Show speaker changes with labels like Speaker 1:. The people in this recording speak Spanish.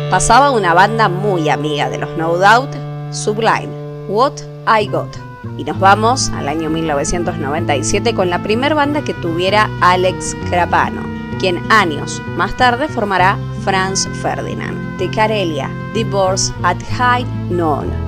Speaker 1: pasaba una banda muy amiga de los No Doubt, Sublime, What I Got. Y nos vamos al año 1997 con la primer banda que tuviera Alex Crapano, quien años más tarde formará Franz Ferdinand. De Karelia, Divorce at High Noon.